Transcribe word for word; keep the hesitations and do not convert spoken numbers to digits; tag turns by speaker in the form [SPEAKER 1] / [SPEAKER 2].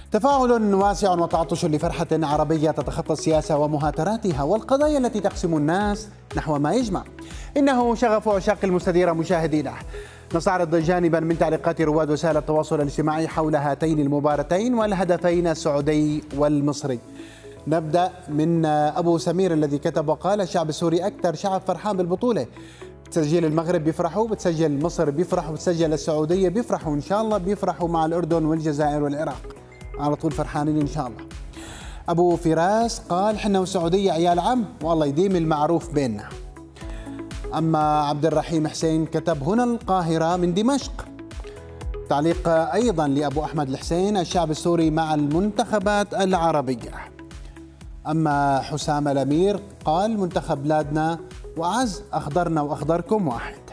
[SPEAKER 1] تفاعل واسع وتعطش لفرحة عربية تتخطى السياسة ومهاتراتها والقضايا التي تقسم الناس نحو ما يجمع. إنه شغف عشاق المستديرة مشاهدينا. نستعرض جانبا من تعليقات رواد وسائل التواصل الاجتماعي حول هاتين المباراتين والهدفين السعودي والمصري. نبدأ من أبو سمير الذي كتب وقال: الشعب السوري أكثر شعب فرحان بالبطولة. بتسجيل المغرب بيفرحوا، بتسجل مصر بيفرحوا، بتسجل السعودية بيفرحوا، إن شاء الله بيفرحوا مع الأردن والجزائر والعراق، على طول فرحانين إن شاء الله. أبو فراس قال: حنا والسعودية عيال عم والله يديم المعروف بيننا. أما عبد الرحيم حسين كتب: هنا القاهرة من دمشق. تعليق أيضا لأبو أحمد الحسين: الشعب السوري مع المنتخبات العربية. أما حسام الأمير قال: منتخب بلادنا وأعز، أخضرنا وأخضركم واحد.